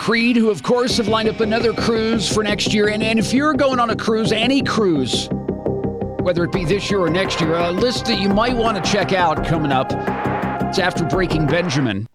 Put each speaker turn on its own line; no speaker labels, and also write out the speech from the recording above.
Creed, who, of course, have lined up another cruise for next year. And if you're going on a cruise, any cruise, whether it be this year or next year, a list that you might want to check out coming up. It's after Breaking Benjamin.